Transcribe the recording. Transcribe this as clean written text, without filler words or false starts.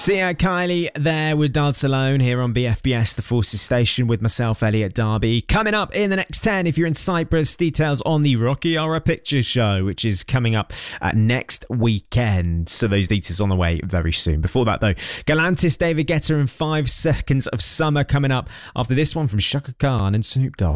Sia Kylie there with Dance Alone here on BFBS, the Forces Station, with myself, Elliot Darby. Coming up in the next 10, if you're in Cyprus, details on the Rocky Horror Picture Show, which is coming up next weekend. So those details on the way very soon. Before that, though, Galantis, David Guetta and 5 Seconds of Summer coming up after this one from Shaka Khan and Snoop Dogg.